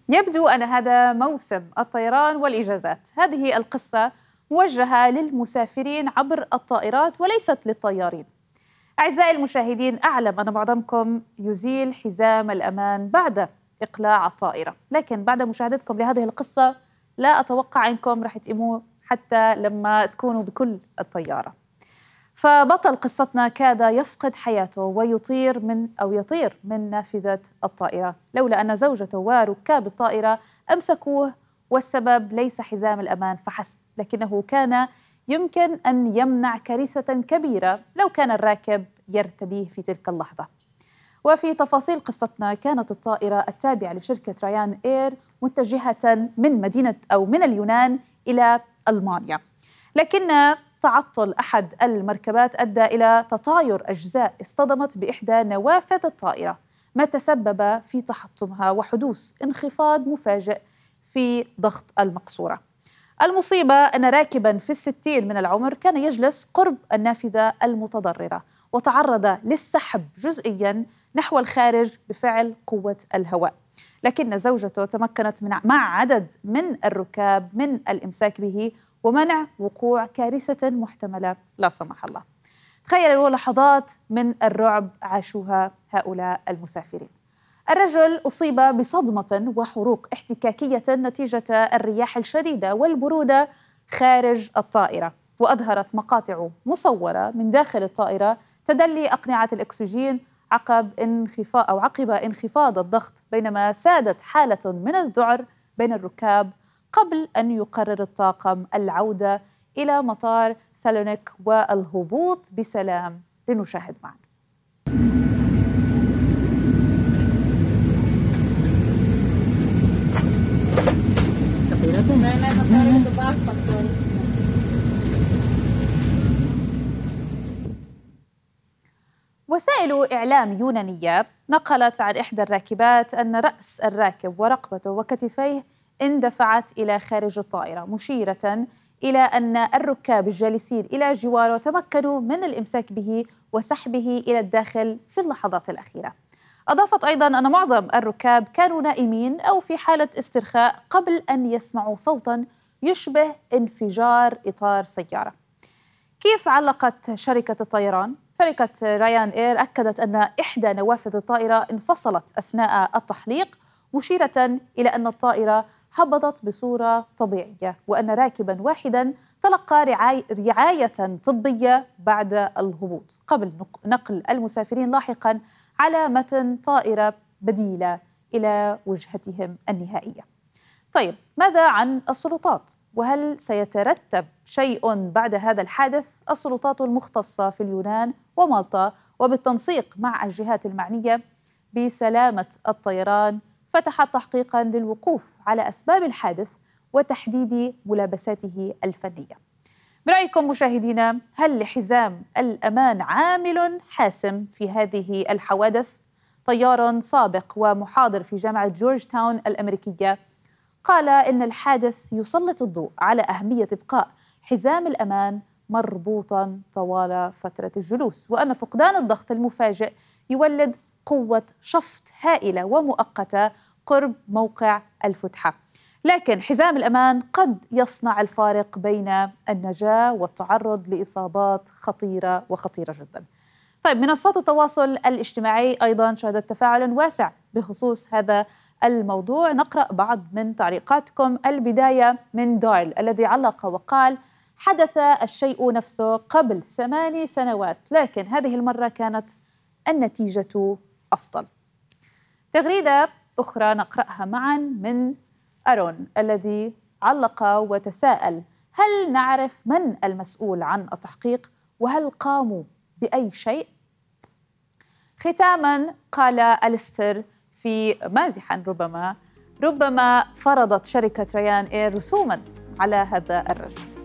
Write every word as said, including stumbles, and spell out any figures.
يبدو أن هذا موسم الطيران والإجازات. هذه القصة موجهة للمسافرين عبر الطائرات وليست للطيارين. أعزائي المشاهدين، أعلم أن معظمكم يزيل حزام الأمان بعد إقلاع الطائرة، لكن بعد مشاهدتكم لهذه القصة لا أتوقع أنكم رح تقيموا حتى لما تكونوا بكل الطيارة. فبطل قصتنا كاد يفقد حياته ويطير من أو يطير من نافذة الطائرة لولا أن زوجته وركاب الطائرة أمسكوه، والسبب ليس حزام الأمان فحسب، لكنه كان يمكن أن يمنع كارثة كبيرة لو كان الراكب يرتديه في تلك اللحظة. وفي تفاصيل قصتنا، كانت الطائرة التابعة لشركة ريان إير متجهة من مدينة أو من اليونان إلى ألمانيا، لكن تعطل أحد المركبات أدى إلى تطاير أجزاء اصطدمت بإحدى نوافذ الطائرة، ما تسبب في تحطمها وحدوث انخفاض مفاجئ في ضغط المقصورة. المصيبة أن راكباً في الستين من العمر كان يجلس قرب النافذة المتضررة وتعرض للسحب جزئياً نحو الخارج بفعل قوة الهواء، لكن زوجته تمكنت من مع عدد من الركاب من الإمساك به ومنع وقوع كارثة محتملة لا سمح الله. تخيلوا لحظات من الرعب عاشوها هؤلاء المسافرين. الرجل أصيب بصدمة وحروق احتكاكية نتيجة الرياح الشديدة والبرودة خارج الطائرة، وأظهرت مقاطع مصورة من داخل الطائرة تدلي أقنعة الأكسجين عقب انخفاض أو عقب انخفاض الضغط، بينما سادت حالة من الذعر بين الركاب قبل أن يقرر الطاقم العودة إلى مطار سالونيك والهبوط بسلام. لنشاهد معا. وسائل إعلام يونانية نقلت عن إحدى الراكبات أن رأس الراكب ورقبته وكتفيه اندفعت إلى خارج الطائرة، مشيرة إلى أن الركاب الجالسين إلى جواره تمكنوا من الإمساك به وسحبه إلى الداخل في اللحظات الأخيرة. أضافت أيضاً أن معظم الركاب كانوا نائمين أو في حالة استرخاء قبل أن يسمعوا صوتاً يشبه انفجار إطار سيارة. كيف علقت شركة الطيران؟ شركة ريان إير أكدت أن إحدى نوافذ الطائرة انفصلت أثناء التحليق، مشيرة إلى أن الطائرة هبطت بصورة طبيعية وأن راكباً واحداً تلقى رعاية, رعاية طبية بعد الهبوط قبل نقل المسافرين لاحقاً على متن طائرة بديلة إلى وجهتهم النهائية. طيب، ماذا عن السلطات؟ وهل سيترتب شيء بعد هذا الحادث؟ السلطات المختصة في اليونان ومالطا وبالتنسيق مع الجهات المعنية بسلامة الطيران فتحت تحقيقاً للوقوف على أسباب الحادث وتحديد ملابساته الفنية. برأيكم مشاهدينا، هل لحزام الأمان عامل حاسم في هذه الحوادث؟ طيار سابق ومحاضر في جامعة جورج تاون الأمريكية قال إن الحادث يسلط الضوء على أهمية إبقاء حزام الأمان مربوطاً طوال فترة الجلوس، وأن فقدان الضغط المفاجئ يولد قوة شفط هائلة ومؤقتة قرب موقع الفتحة، لكن حزام الأمان قد يصنع الفارق بين النجاة والتعرض لإصابات خطيرة وخطيرة جدا. طيب، منصات التواصل الاجتماعي أيضا شهدت تفاعل واسع بخصوص هذا الموضوع. نقرأ بعض من تعليقاتكم. البداية من دارل الذي علق وقال: حدث الشيء نفسه قبل ثماني سنوات، لكن هذه المرة كانت النتيجة أفضل. تغريدة أخرى نقرأها معا من أرون الذي علق وتساءل: هل نعرف من المسؤول عن التحقيق؟ وهل قاموا بأي شيء؟ ختاما قال أليستر في مازحا ربما ربما فرضت شركة ريان إير رسوما على هذا الرجل.